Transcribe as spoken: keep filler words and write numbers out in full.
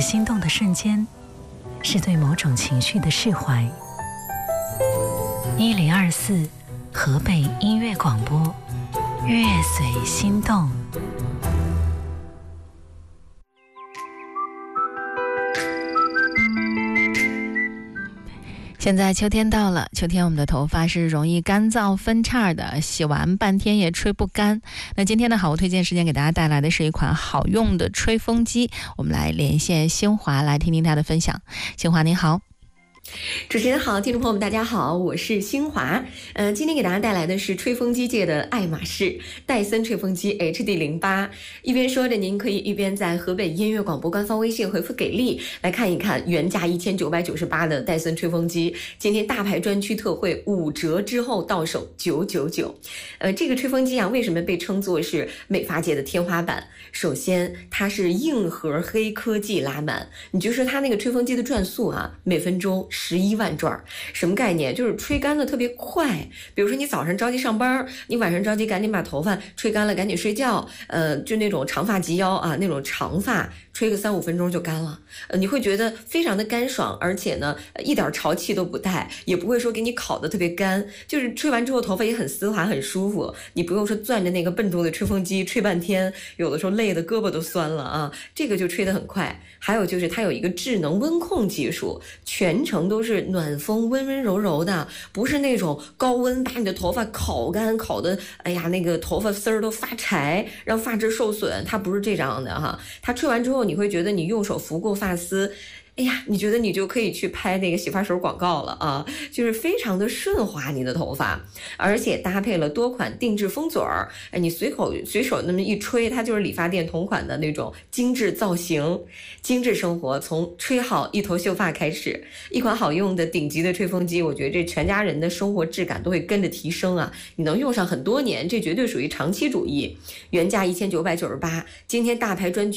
子心动的瞬间，是对某种情绪的释怀。一零二四河北音乐广播，乐随心动。 现在秋天到了，秋天我们的头发是容易干燥分叉的，洗完半天也吹不干。那今天的好物推荐时间给大家带来的是一款好用的吹风机，我们来连线新华来听听她的分享。新华您好。 主持人好，听众朋友们大家好，我是新华。呃，今天给大家带来的是吹风机界的爱马仕戴森吹风机 H D 零八。一边说着，您可以一边在河北音乐广播官方微信回复给力来看一看原价一千九百九十八的戴森吹风机，今天大牌专区特惠五折之后到手九九九。呃，这个吹风机啊，为什么被称作是美发界的天花板？首先，它是硬核黑科技拉满，你就说它那个吹风机的转速啊，每分钟十一万转，什么概念？就是吹干的特别快。比如说你早上着急上班，你晚上着急赶紧把头发吹干了，赶紧睡觉。呃，就那种长发及腰啊，那种长发吹个三五分钟就干了。呃，你会觉得非常的干爽，而且呢，一点潮气都不带，也不会说给你烤得特别干，就是吹完之后头发也很丝滑，很舒服。你不用说攥着那个笨重的吹风机吹半天，有的时候累得胳膊都酸了啊。这个就吹得很快。还有就是它有一个智能温控技术，全程都是暖风温温柔柔的，不是那种高温把你的头发烤干，烤的哎呀那个头发丝儿都发柴，让发质受损。它不是这样的哈，它吹完之后你会觉得你用手拂过发丝，哎呀，你觉得你就可以去拍那个洗发水广告了啊，就是非常的顺滑你的头发，而且搭配了多款定制风嘴儿，哎，你随口随手那么一吹，它就是理发店同款的那种精致造型。精致生活从吹好一头秀发开始，一款好用的顶级的吹风机，我觉得这全家人的生活质感都会跟着提升啊，你能用上很多年，这绝对属于长期主义。原价一千九百九十八，今天大牌专区